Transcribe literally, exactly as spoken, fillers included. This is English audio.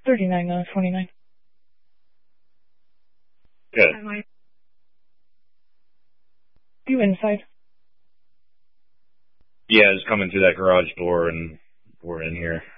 thirty-nine, uh, twenty-nine. Good. Am I? You inside? Yeah, just coming through that garage door and we're in here.